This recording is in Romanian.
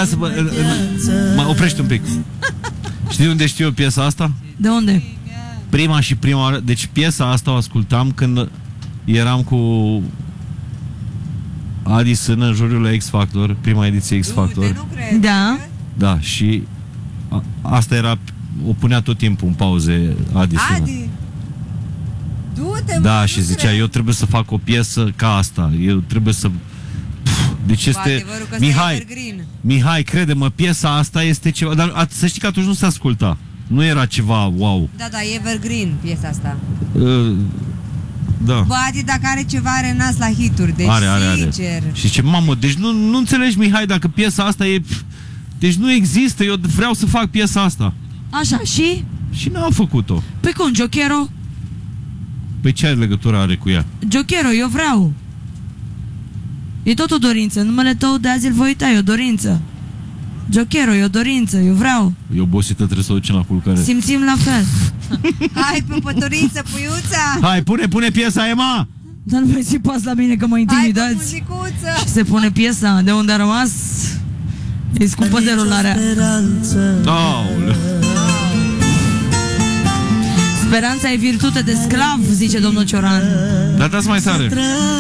Stai să mă oprește un pic. Știi unde știu eu piesa asta? De unde? Prima oară. Deci piesa asta o ascultam când eram cu Adi Sână în juriul la X Factor, prima ediție X Factor. Da. Da, și asta era, o punea tot timpul în pauze Adi Sână. Adi, du-te, da, și zicea, eu trebuie să fac o piesă ca asta. Eu trebuie să... Deci este... Mihai, crede-mă, piesa asta este ceva... Dar să știi că atunci nu se asculta. Nu era ceva wow. Da, evergreen piesa asta. Da. Bă, Adi, dacă are ceva, are nas la hituri. Deci, are. Și ce, mamă, deci nu înțelegi, Mihai, dacă piesa asta e... Deci nu există, eu vreau să fac piesa asta. Așa, și? Și n-am făcut-o. Păi cum, Jochero? Păi ce legătură are cu ea? Jochero, eu vreau. E tot o dorință, numele tău de azi îl voi uita, e o dorință. Jochero, e o dorință, eu vreau. E obosită, trebuie să o ducem la culcare. Simțim la fel. Hai, pupăturiță, puiuța. Hai, pune piesa, Emma. Dar nu mai țipați la mine că mă intimidați. Și se pune piesa, de unde a rămas. E scumpă derularea. Aoleu. Speranța e virtute de sclav, zice domnul Cioran. Dar dați mai tare.